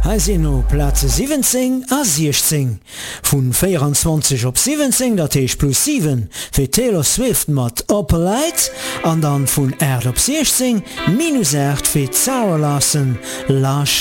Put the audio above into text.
Heisin no Plätze 17 a 16. Vun 24 op 17, dat heech plus 7 fir Taylor Swift mat Upper Light, an dann vun 8 op 16, minus 8 fir Zauerlassen, Lush